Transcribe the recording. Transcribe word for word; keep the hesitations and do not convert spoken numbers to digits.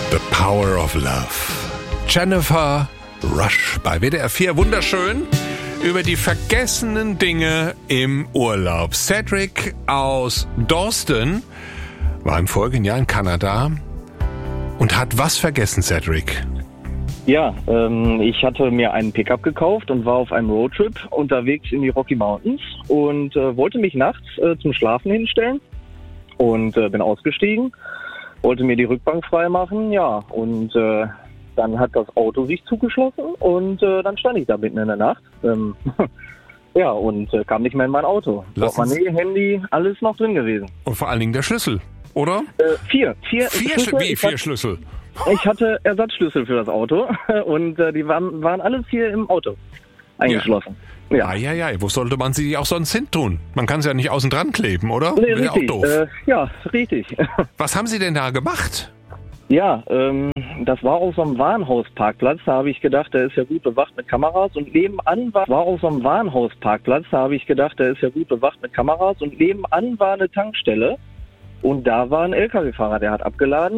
The Power of Love. Jennifer Rush bei W D R vier. Wunderschön über die vergessenen Dinge im Urlaub. Cedric aus Dawson war im vorigen Jahr in Kanada und hat was vergessen, Cedric? Ja, ähm, ich hatte mir einen Pickup gekauft und war auf einem Roadtrip unterwegs in die Rocky Mountains und äh, wollte mich nachts äh, zum Schlafen hinstellen und äh, bin ausgestiegen, wollte mir die Rückbank frei machen, ja, und äh, dann hat das Auto sich zugeschlossen und äh, dann stand ich da mitten in der Nacht. Ähm, ja, und äh, kam nicht mehr in mein Auto. Portemonnaie, Handy, alles noch drin gewesen. Und vor allen Dingen der Schlüssel, oder? Äh, vier. Vier, vier Schlüssel. Wie, vier Schlüssel? Ich hatte Ersatzschlüssel für das Auto und äh, die waren, waren alle vier im Auto eingeschlossen. Ja. Ja. Eieiei, wo sollte man sie auch sonst hin tun? Man kann sie ja nicht außen dran kleben, oder? Nee, Wäre richtig. auch doof. Äh, ja, richtig. Was haben Sie denn da gemacht? Ja, ähm, das war auf so einem Warenhausparkplatz. Da habe ich gedacht, der ist ja gut bewacht mit Kameras. Und nebenan war, war auf so einem Warenhausparkplatz. Da habe ich gedacht, der ist ja gut bewacht mit Kameras. Und nebenan war eine Tankstelle. Und da war ein L K W-Fahrer, der hat abgeladen.